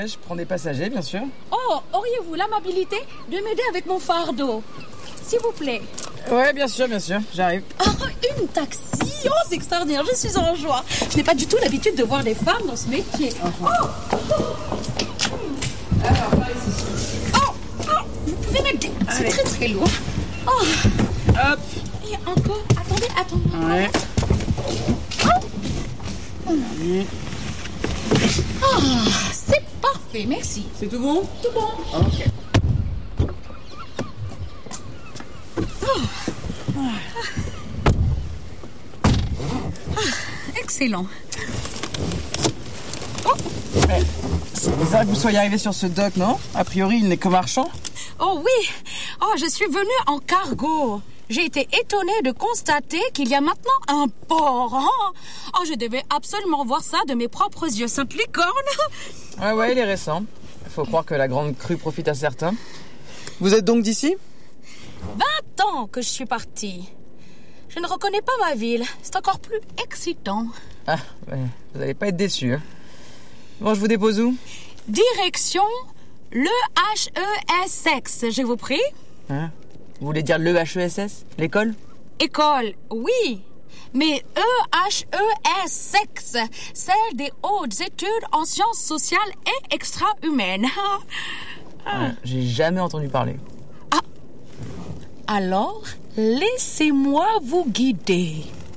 ouais, je prends des passagers, bien sûr. Oh, auriez-vous l'amabilité de m'aider avec mon fardeau, s'il vous plaît? Ouais, bien sûr, j'arrive. Oh, une taxi! Oh, c'est extraordinaire, je suis en joie. Je n'ai pas du tout l'habitude de voir des femmes dans ce métier. Oh, Alors, par ici. vous pouvez m'aider. C'est très très lourd. Oh. Hop. Et encore, attendez. Ouais. C'est parfait, merci. C'est tout bon? Tout bon. Ok. Excellent. C'est bizarre que vous soyez arrivé sur ce dock, non? A priori, il n'est que marchand. Oh oui. Oh, je suis venue en cargo. J'ai été étonnée de constater qu'il y a maintenant un port. Oh, je devais absolument voir ça de mes propres yeux. Cette licorne. Ouais, il est récent. Faut croire que la grande crue profite à certains. Vous êtes donc d'ici? 20 ans que je suis partie. Je ne reconnais pas ma ville. C'est encore plus excitant. Ah, ouais, vous n'allez pas être déçus. Hein. Bon, je vous dépose où? Direction le HESX, je vous prie. Hein? Vous voulez dire le HESS? L'école? École, oui. Mais EHESX, celle des hautes études en sciences sociales et extra-humaines. Ouais, j'ai jamais entendu parler. Alors, laissez-moi vous guider.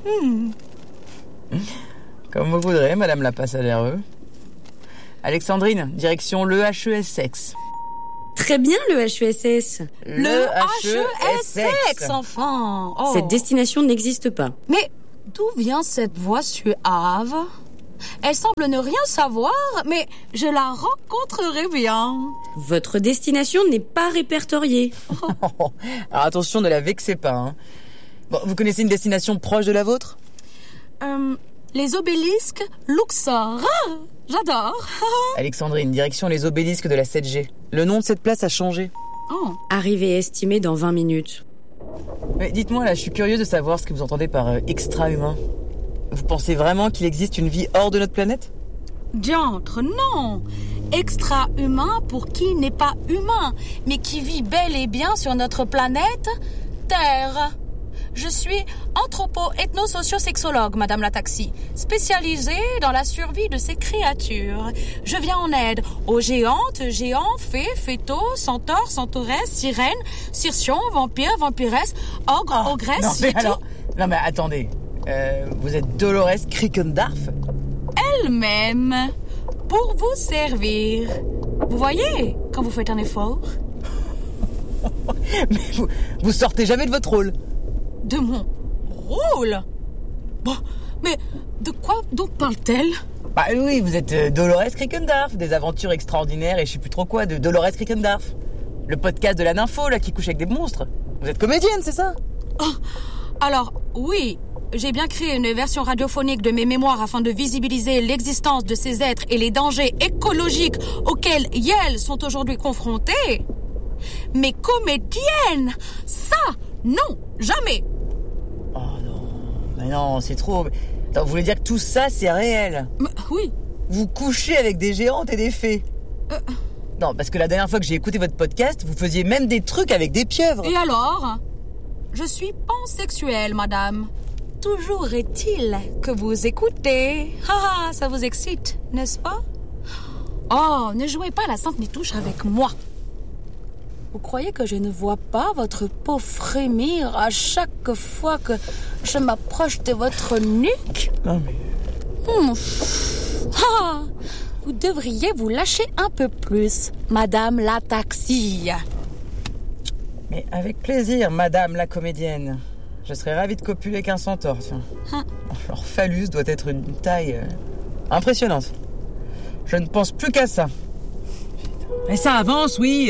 Comme vous voudrez, madame la passagère. Alexandrine, direction le HESX. Très bien, le HESS. Le HESX, enfant. Oh. Cette destination n'existe pas. Mais d'où vient cette voix suave? Elle semble ne rien savoir, mais je la rencontrerai bien. Votre destination n'est pas répertoriée. Alors attention, ne la vexez pas. Hein. Bon, vous connaissez une destination proche de la vôtre? Les obélisques Luxor. J'adore. Alexandrine, direction les obélisques de la 7G. Le nom de cette place a changé. Oh. Arrivée estimée dans 20 minutes. Mais dites-moi, là, je suis curieux de savoir ce que vous entendez par extra-humain. Vous pensez vraiment qu'il existe une vie hors de notre planète? Diantre, non. Extra-humain pour qui n'est pas humain, mais qui vit bel et bien sur notre planète Terre. Je suis anthropo-ethno-socio-sexologue, madame la taxi, spécialisée dans la survie de ces créatures. Je viens en aide aux géantes, géants, fées, fétos, centaures, centauresses, sirènes, circions, vampires, vampiresses, ogres, ogresses, Non mais attendez, vous êtes Dolores Crickendorf? Elle-même, pour vous servir. Vous voyez, quand vous faites un effort. Mais vous sortez jamais de votre rôle. De mon rôle? Bon, mais de quoi donc parle-t-elle? Bah oui, vous êtes Dolores Crickendorf, des aventures extraordinaires et je sais plus trop quoi de Dolores Crickendorf. Le podcast de la nympho, là, qui couche avec des monstres. Vous êtes comédienne, c'est ça? Oh, alors, oui, j'ai bien créé une version radiophonique de mes mémoires afin de visibiliser l'existence de ces êtres et les dangers écologiques auxquels elles sont aujourd'hui confrontées. Mais comédienne, ça, non, jamais. Oh non, mais non, c'est trop. Attends, vous voulez dire que tout ça, c'est réel? Mais, oui. Vous couchez avec des géantes et des fées? Non, parce que la dernière fois que j'ai écouté votre podcast, vous faisiez même des trucs avec des pieuvres. Et alors? Je suis pansexuelle, madame. Toujours est-il que vous écoutez. Ah, ça vous excite, n'est-ce pas? Oh, ne jouez pas la sainte nitouche avec moi. Vous croyez que je ne vois pas votre peau frémir à chaque fois que je m'approche de votre nuque? Non mais... Ah, vous devriez vous lâcher un peu plus, madame la taxi. Mais avec plaisir, madame la comédienne. Je serais ravie de copuler avec un centaure, tiens. Leur phallus doit être une taille impressionnante. Je ne pense plus qu'à ça. Mais ça avance, oui.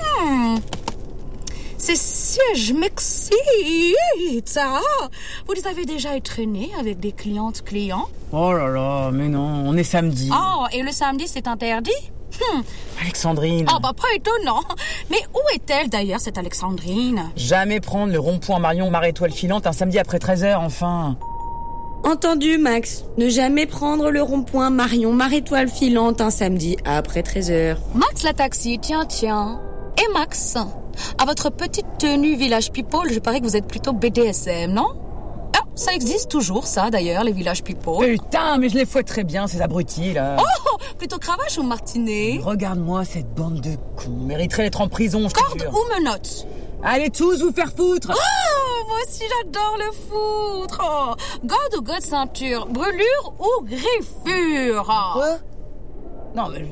Ces sièges m'excitent, ça. Vous les avez déjà entraînés avec des clients? Oh là là, mais non, on est samedi. Oh, et le samedi, c'est interdit? Alexandrine. Oh, bah, pas étonnant. Mais où est-elle, d'ailleurs, cette Alexandrine? Jamais prendre le rond-point Marion Mar-Étoile filante un samedi après 13h, enfin. Entendu, Max. Ne jamais prendre le rond-point Marion Marétoile filante un samedi après 13h. Max la taxi, tiens. Et Max, à votre petite tenue Village People, je parie que vous êtes plutôt BDSM, non? Ah, ça existe toujours, ça, d'ailleurs, les Village People. Putain, mais je les fouette très bien, ces abrutis, là. Oh, plutôt cravache ou martinet? Regarde-moi cette bande de cons. Mériterait d'être en prison, je te Corde jure. ou menottes? Allez tous vous faire foutre. Oh, moi aussi j'adore le foutre. Oh, God ou God ceinture? Brûlure ou griffure? Quoi? Non, mais...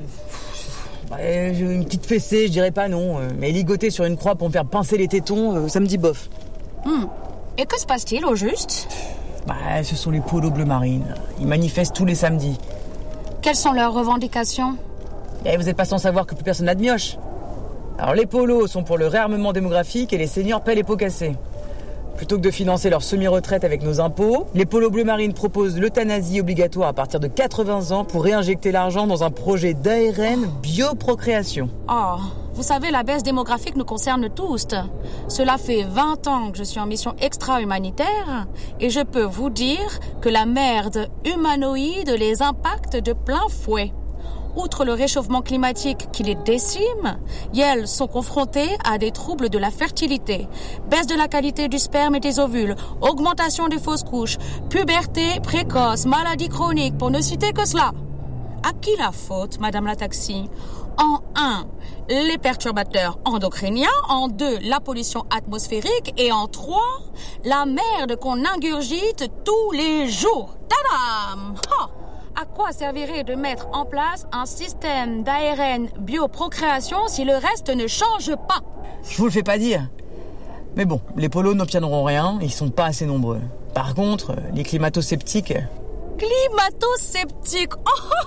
j'ai une petite fessée, je dirais pas non. Mais ligoter sur une croix pour me faire pincer les tétons, ça me dit bof. Et que se passe-t-il au juste? Ce sont les polos bleu marine. Ils manifestent tous les samedis. Quelles sont leurs revendications? Et vous n'êtes pas sans savoir que plus personne n'a de mioche. Alors les polos sont pour le réarmement démographique et les seniors paient les pots cassés. Plutôt que de financer leur semi-retraite avec nos impôts, les polos bleu marine proposent l'euthanasie obligatoire à partir de 80 ans pour réinjecter l'argent dans un projet d'ARN bioprocréation. Oh, vous savez, la baisse démographique nous concerne tous. Cela fait 20 ans que je suis en mission extra-humanitaire et je peux vous dire que la merde humanoïde les impacte de plein fouet. Outre le réchauffement climatique qui les décime, elles sont confrontées à des troubles de la fertilité, baisse de la qualité du sperme et des ovules, augmentation des fausses couches, puberté précoce, maladies chroniques, pour ne citer que cela. À qui la faute, Madame la Taxi? En 1, les perturbateurs endocriniens, en 2, la pollution atmosphérique et en 3, la merde qu'on ingurgite tous les jours. Tadam! À quoi servirait de mettre en place un système d'ARN bioprocréation si le reste ne change pas? Je vous le fais pas dire. Mais bon, les polos n'obtiendront rien, ils sont pas assez nombreux. Par contre, les climato-sceptiques... Climato-sceptique. Oh,